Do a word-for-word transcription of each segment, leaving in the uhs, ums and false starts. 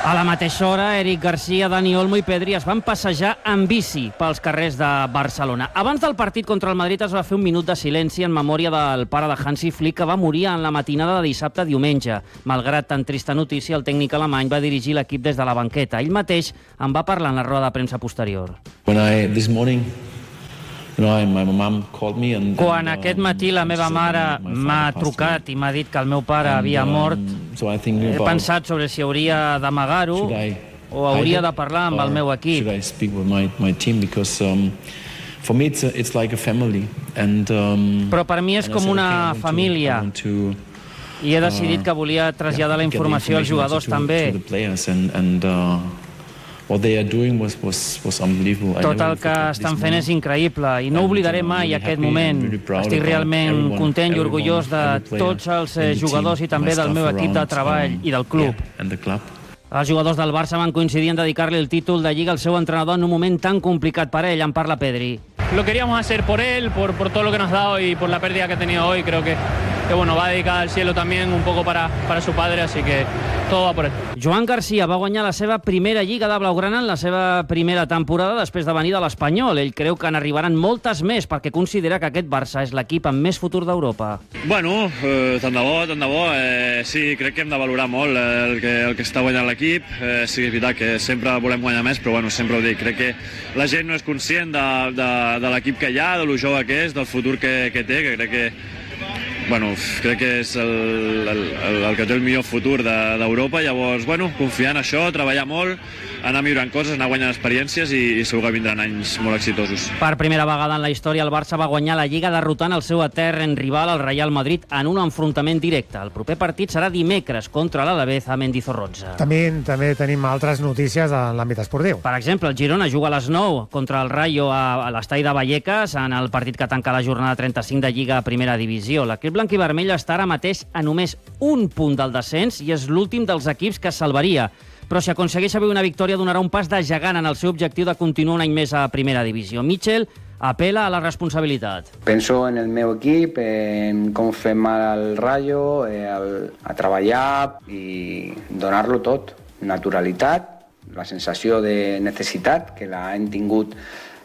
A la mateixa hora, Eric Garcia, Dani Olmo i Pedri es van passejar en bici pels carrers de Barcelona. Abans del partit contra el Madrid es va fer un minut de silenci en memòria del pare de Hansi Flick, que va morir en la matinada de dissabte a diumenge. Malgrat tan trista notícia, el tècnic alemany va dirigir l'equip des de la banqueta. Ell mateix en va parlar en la roda de premsa posterior. When I, this morning... Quan aquest matí la meva mare m'ha trucat i m'ha dit que el meu pare havia mort, he pensat sobre si hauria d'amagar-ho o hauria de parlar amb el meu equip. Però per mi és com una família i he decidit que volia traslladar la informació als jugadors també. Tot el que estan fent és increïble i no oblidaré mai aquest moment. Estic realment content i orgullós de tots els jugadors i també del meu equip de treball i del club. Els jugadors del Barça van coincidir en dedicar-li el títol de Lliga al seu entrenador en un moment tan complicat per ell. En parla Pedri. Lo queríamos hacer por él, por, por todo lo que nos ha dado y por la pérdida que ha tenido hoy. Creo que, que bueno, va a dedicar al cielo también un poco para, para su padre, así que todo va por él. Joan Garcia va guanyar la seva primera Lliga de Blaugrana en la seva primera temporada després de venir de l'Espanyol. Ell creu que n'arribaran moltes més perquè considera que aquest Barça és l'equip amb més futur d'Europa. Bueno, eh, tant de bo, tant de bo. Eh, sí, crec que hem de valorar molt el que, el que està guanyant l'equip. Eh, sí, és veritat que sempre volem guanyar més, però bueno, sempre ho dic. Crec que la gent no és conscient de, de, de l'equip que hi ha, de lo jove que és, del futur que, que té, que crec que Bueno, crec que és el, el, el, el que té el millor futur d'Europa, de, llavors, bueno, confiar en això, treballar molt, anar millorant coses, anar guanyant experiències i, i segur que vindran anys molt exitosos. Per primera vegada en la història, el Barça va guanyar la Lliga derrotant el seu etern rival, el Real Madrid, en un enfrontament directe. El proper partit serà dimecres contra l'Alavés a Mendizorroza. També, també tenim altres notícies en l'àmbit esportiu. Per exemple, el Girona juga a les nou contra el Rayo a, a l'estadi de Vallecas en el partit que tanca la jornada trenta-cinc de Lliga a Primera Divisió. L'equip blanquivermell està ara mateix a només un punt del descens i és l'últim dels equips que es salvaria. Però si aconsegueix avui una victòria donarà un pas de gegant en el seu objectiu de continuar un any més a Primera Divisió. Michel apela a la responsabilitat. Penso en el meu equip, en com fem al Rayo, a treballar i donar-lo tot. Naturalitat, la sensació de necessitat, que l'hem tingut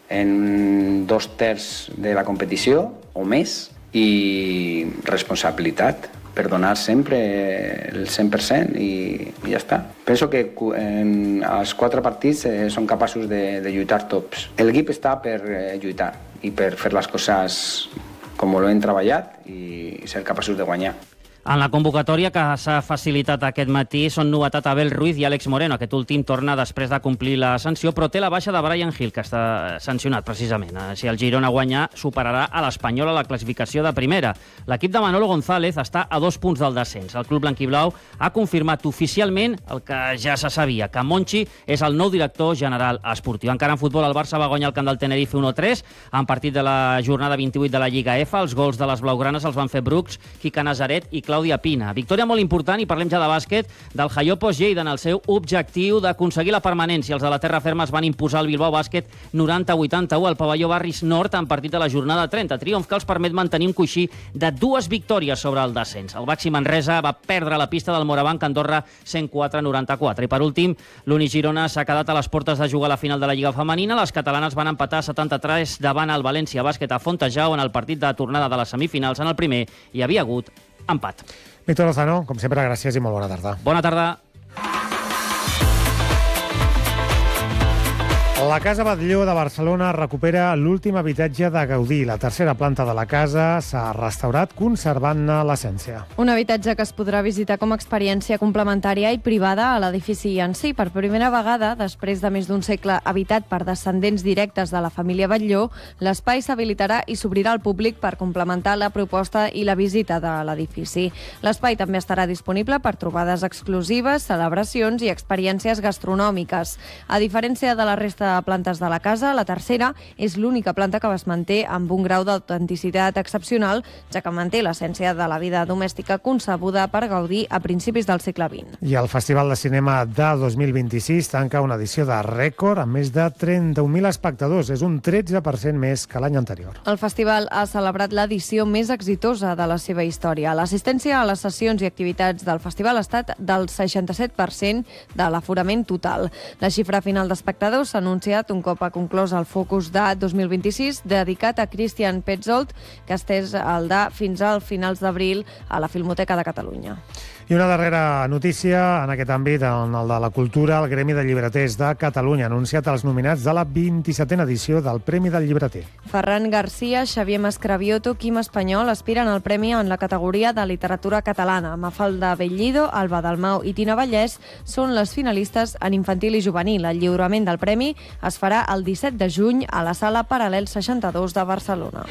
en dos terç de la competició o més, i responsabilitat per donar sempre el cent per cent i, i ja està. Penso que en els quatre partits eh, són capaços de, de lluitar tots. L'equip està per eh, lluitar i per fer les coses com ho hem treballat i ser capaços de guanyar. En la convocatòria que s'ha facilitat aquest matí són novetat Abel Ruiz i Àlex Moreno. Aquest últim torna després de complir la sanció, però té la baixa de Brian Hill, que està sancionat precisament. Si el Girona guanya, superarà a l'Espanyol a la classificació de primera. L'equip de Manolo González està a dos punts del descens. El club blanquiblau ha confirmat oficialment el que ja se sabia, que Monchi és el nou director general esportiu. Encara en futbol, el Barça va guanyar el camp del Tenerife u a tres en partit de la jornada vint-i-vuit de la Lliga F. Els gols de les blaugranes els van fer Brooks, Quique Nazaret i Clàudia Pina. Victòria molt important, i parlem ja de bàsquet, del Jaiopos Lleida en el seu objectiu d'aconseguir la permanència. Els de la terra ferma es van imposar al Bilbao Bàsquet noranta a vuitanta-u al pavelló Barris Nord en partit de la jornada trenta. Triomf que els permet mantenir un coixí de dues victòries sobre el descens. El Baxi Manresa va perdre la pista del Morabanc Andorra cent quatre a noranta-quatre. I per últim, l'Uni Girona s'ha quedat a les portes de jugar a la final de la Lliga Femenina. Les catalanes van empatar setanta-tres davant el València Bàsquet a Fontejau en el partit de tornada de les semifinals. En el primer hi havia hagut empat. Víctor Lozano, com sempre, gràcies i molt bona tarda. Bona tarda. La Casa Batlló de Barcelona recupera l'últim habitatge de Gaudí. La tercera planta de la casa s'ha restaurat conservant-ne l'essència. Un habitatge que es podrà visitar com a experiència complementària i privada a l'edifici en si. Per primera vegada, després de més d'un segle habitat per descendents directes de la família Batlló, l'espai s'habilitarà i s'obrirà al públic per complementar la proposta i la visita de l'edifici. L'espai també estarà disponible per trobades exclusives, celebracions i experiències gastronòmiques. A diferència de la resta quatre plantes de la casa. La tercera és l'única planta que es manté amb un grau d'autenticitat excepcional, ja que manté l'essència de la vida domèstica concebuda per Gaudí a principis del segle vint. I el Festival de Cinema de dos mil vint-i-sis tanca una edició de rècord amb més de trenta-un mil espectadors. És un tretze per cent més que l'any anterior. El festival ha celebrat l'edició més exitosa de la seva història. L'assistència a les sessions i activitats del festival ha estat del seixanta-set per cent de l'aforament total. La xifra final d'espectadors s'ha anunciat un cop ha conclòs el Focus de dos mil vint-i-sis dedicat a Christian Petzold, que estès el de fins al finals d'abril a la Filmoteca de Catalunya. I una darrera notícia en aquest àmbit, en el de la cultura. El Gremi de Llibreters de Catalunya ha anunciat els nominats de la vint-i-setena edició del Premi del Llibreter. Ferran Garcia, Xavier Mascravioto, Quim Espanyol aspiren al premi en la categoria de literatura catalana. Mafalda Bellido, Alba Dalmau i Tina Vallès són les finalistes en infantil i juvenil. El lliurament del premi es farà el disset de juny a la Sala Paral·lel seixanta-dos de Barcelona.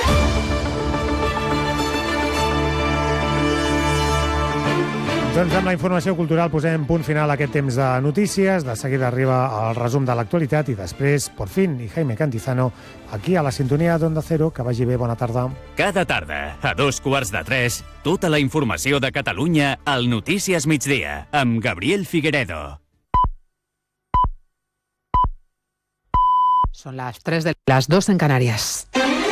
Doncs amb la informació cultural posem punt final a aquest temps de notícies. De seguida arriba el resum de l'actualitat i després, por fin, i Jaime Cantizano, aquí a la sintonia d'Onda Cero. Que vagi bé, bona tarda. Cada tarda, a dos quarts de tres, tota la informació de Catalunya al Notícies Migdia, amb Gabriel Figueredo. Son las tres de las dos en Canarias.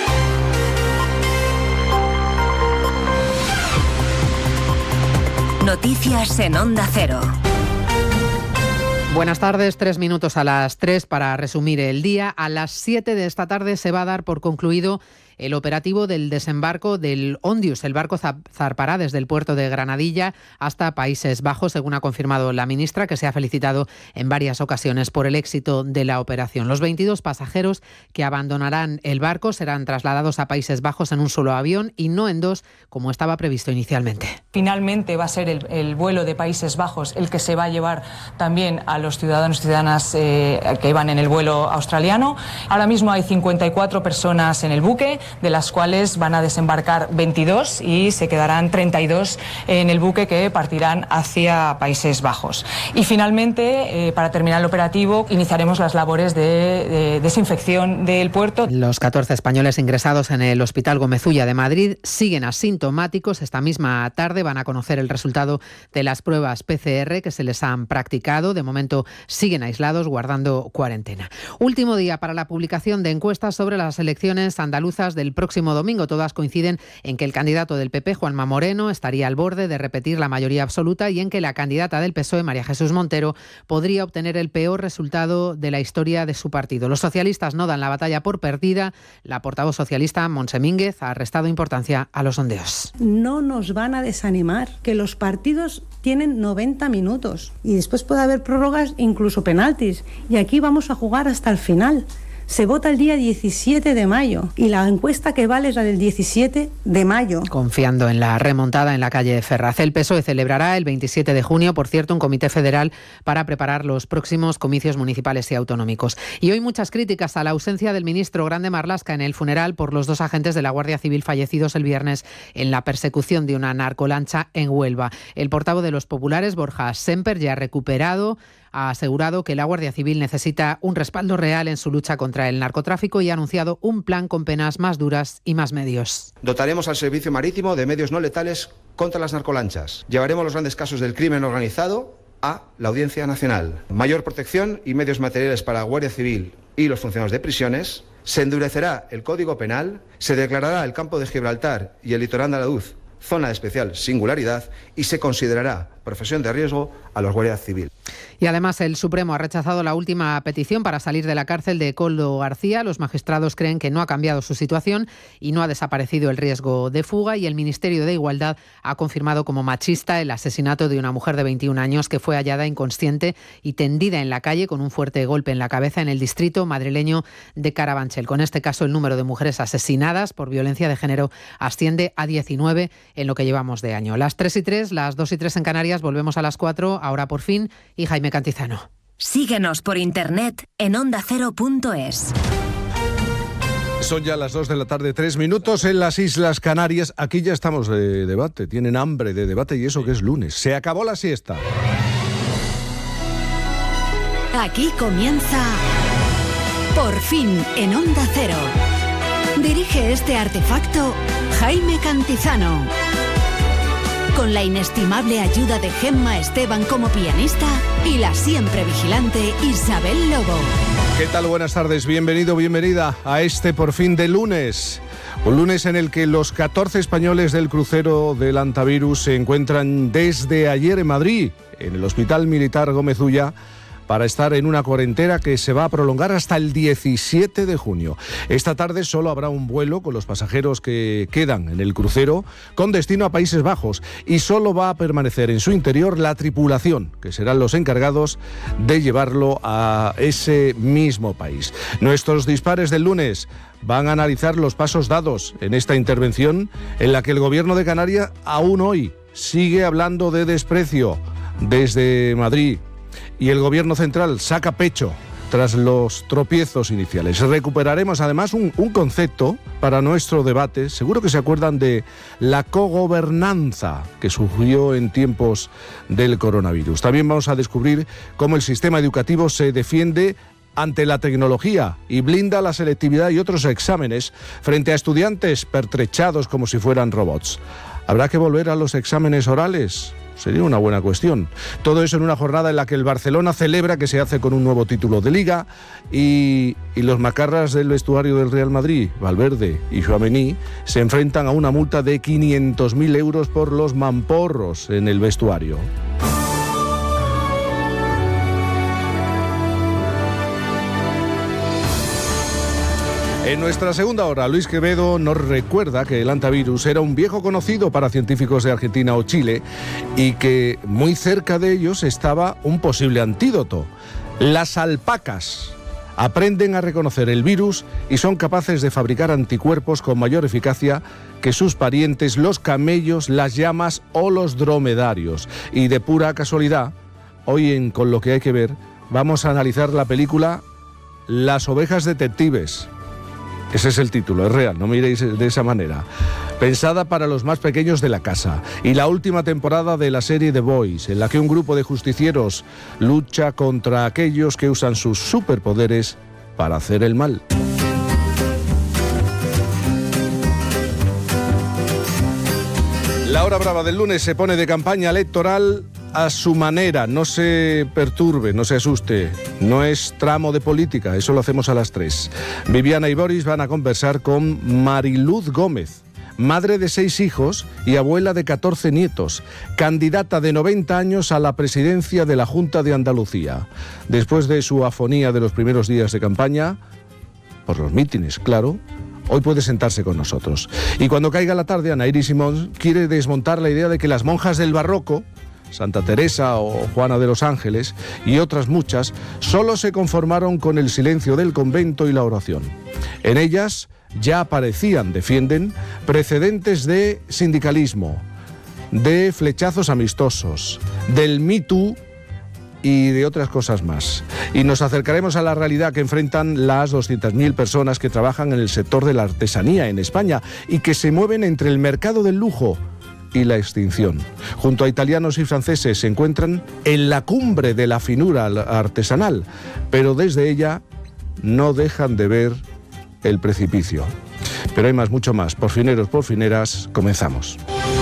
Noticias en Onda Cero. Buenas tardes, tres minutos a las tres para resumir el día. A las siete de esta tarde se va a dar por concluido el operativo del desembarco del Ondius. El barco zarpará desde el puerto de Granadilla hasta Países Bajos, según ha confirmado la ministra, que se ha felicitado en varias ocasiones por el éxito de la operación. Los veintidós pasajeros que abandonarán el barco serán trasladados a Países Bajos en un solo avión y no en dos, como estaba previsto inicialmente. Finalmente va a ser el, el vuelo de Países Bajos el que se va a llevar también a los ciudadanos y ciudadanas eh, que iban en el vuelo australiano. Ahora mismo hay cincuenta y cuatro personas en el buque, de las cuales van a desembarcar veintidós y se quedarán treinta y dos en el buque que partirán hacia Países Bajos. Y finalmente, eh, para terminar el operativo, iniciaremos las labores de, de desinfección del puerto. Los catorce españoles ingresados en el Hospital Gómez Ulla de Madrid siguen asintomáticos. Esta misma tarde van a conocer el resultado de las pruebas P C R que se les han practicado. De momento siguen aislados, guardando cuarentena. Último día para la publicación de encuestas sobre las elecciones andaluzas del próximo domingo. Todas coinciden en que el candidato del P P, Juanma Moreno, estaría al borde de repetir la mayoría absoluta y en que la candidata del P S O E, María Jesús Montero, podría obtener el peor resultado de la historia de su partido. Los socialistas no dan la batalla por perdida. La portavoz socialista, Montse Mínguez, ha restado importancia a los sondeos. No nos van a desanimar, que los partidos tienen noventa minutos y después puede haber prórrogas, incluso penaltis, y aquí vamos a jugar hasta el final. Se vota el día diecisiete de mayo y la encuesta que vale es la del diecisiete de mayo. Confiando en la remontada en la calle Ferraz, el P S O E celebrará el veintisiete de junio, por cierto, un comité federal para preparar los próximos comicios municipales y autonómicos. Y hoy muchas críticas a la ausencia del ministro Grande Marlaska en el funeral por los dos agentes de la Guardia Civil fallecidos el viernes en la persecución de una narcolancha en Huelva. El portavoz de los populares, Borja Semper, ya ha recuperado ha asegurado que la Guardia Civil necesita un respaldo real en su lucha contra el narcotráfico y ha anunciado un plan con penas más duras y más medios. Dotaremos al servicio marítimo de medios no letales contra las narcolanchas. Llevaremos los grandes casos del crimen organizado a la Audiencia Nacional. Mayor protección y medios materiales para la Guardia Civil y los funcionarios de prisiones. Se endurecerá el Código Penal. Se declarará el campo de Gibraltar y el litoral andaluz zona de especial singularidad y se considerará profesión de riesgo a los guardias civiles. Y además el Supremo ha rechazado la última petición para salir de la cárcel de Koldo García. Los magistrados creen que no ha cambiado su situación y no ha desaparecido el riesgo de fuga, y el Ministerio de Igualdad ha confirmado como machista el asesinato de una mujer de veintiún años que fue hallada inconsciente y tendida en la calle con un fuerte golpe en la cabeza en el distrito madrileño de Carabanchel. Con este caso, el número de mujeres asesinadas por violencia de género asciende a diecinueve en lo que llevamos de año. Las tres y tres, las dos y tres en Canarias, volvemos a las cuatro, ahora por fin, y Jaime Cantizano. Síguenos por internet en onda cero punto es. Son ya las dos de la tarde, tres minutos en las Islas Canarias. Aquí ya estamos de debate, tienen hambre de debate y eso que es lunes. Se acabó la siesta. Aquí comienza Por fin en Onda Cero. Dirige este artefacto Jaime Cantizano. Con la inestimable ayuda de Gemma Esteban como pianista y la siempre vigilante Isabel Lobo. ¿Qué tal? Buenas tardes. Bienvenido, bienvenida a este Por fin de lunes. Un lunes en el que los catorce españoles del crucero del Antavirus se encuentran desde ayer en Madrid, en el Hospital Militar Gómez Ulla, para estar en una cuarentena que se va a prolongar hasta el diecisiete de junio. Esta tarde solo habrá un vuelo con los pasajeros que quedan en el crucero con destino a Países Bajos y solo va a permanecer en su interior la tripulación, que serán los encargados de llevarlo a ese mismo país. Nuestros dispares del lunes van a analizar los pasos dados en esta intervención en la que el Gobierno de Canarias aún hoy sigue hablando de desprecio desde Madrid. Y el Gobierno central saca pecho tras los tropiezos iniciales. Recuperaremos además un, un concepto para nuestro debate. Seguro que se acuerdan de la cogobernanza que surgió en tiempos del coronavirus. También vamos a descubrir cómo el sistema educativo se defiende ante la tecnología y blinda la selectividad y otros exámenes frente a estudiantes pertrechados como si fueran robots. ¿Habrá que volver a los exámenes orales? Sería una buena cuestión. Todo eso en una jornada en la que el Barcelona celebra que se hace con un nuevo título de Liga y, y los macarras del vestuario del Real Madrid, Valverde y Tchouaméni, se enfrentan a una multa de quinientos mil euros por los mamporros en el vestuario. En nuestra segunda hora, Luis Quevedo nos recuerda que el Antavirus era un viejo conocido para científicos de Argentina o Chile y que muy cerca de ellos estaba un posible antídoto. Las alpacas aprenden a reconocer el virus y son capaces de fabricar anticuerpos con mayor eficacia que sus parientes, los camellos, las llamas o los dromedarios. Y de pura casualidad, hoy en Con lo que hay que ver, vamos a analizar la película Las ovejas detectives. Ese es el título, es real, no miréis de esa manera. Pensada para los más pequeños de la casa. Y la última temporada de la serie The Boys, en la que un grupo de justicieros lucha contra aquellos que usan sus superpoderes para hacer el mal. La hora brava del lunes se pone de campaña electoral a su manera. No se perturbe, no se asuste. No es tramo de política, eso lo hacemos a las tres. Viviana y Boris van a conversar con Mariluz Gómez, madre de seis hijos y abuela de catorce nietos, candidata de noventa años a la presidencia de la Junta de Andalucía. Después de su afonía de los primeros días de campaña, por los mítines, claro, hoy puede sentarse con nosotros. Y cuando caiga la tarde, Ana Iris Simón quiere desmontar la idea de que las monjas del barroco, Santa Teresa o Juana de los Ángeles y otras muchas, solo se conformaron con el silencio del convento y la oración. En ellas ya aparecían, defienden, precedentes de sindicalismo, de flechazos amistosos, del Me Too y de otras cosas más. Y nos acercaremos a la realidad que enfrentan las doscientas mil personas que trabajan en el sector de la artesanía en España y que se mueven entre el mercado del lujo y la extinción. Junto a italianos y franceses se encuentran en la cumbre de la finura artesanal, pero desde ella no dejan de ver el precipicio. Pero hay más, mucho más. Porfineros, porfineras, comenzamos.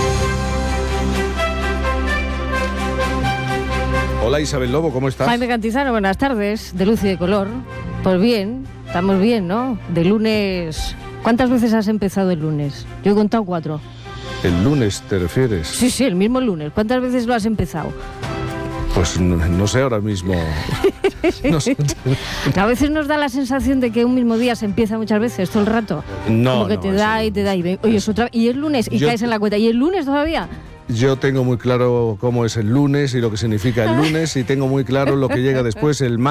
Hola Isabel Lobo, ¿cómo estás? Jaime Cantizano, buenas tardes, de luz y de color. Pues bien, estamos bien, ¿no? De lunes... ¿Cuántas veces has empezado el lunes? Yo he contado cuatro. ¿El lunes te refieres? Sí, sí, el mismo lunes. ¿Cuántas veces lo has empezado? Pues no, no sé ahora mismo. No sé. A veces nos da la sensación de que un mismo día se empieza muchas veces, todo el rato. No, Como que no, te da eso... y te da y ve... Oye, es otra... y es lunes y Yo... caes en la cuenta. ¿Y el lunes todavía? Yo tengo muy claro cómo es el lunes y lo que significa el lunes y tengo muy claro lo que llega después, el martes.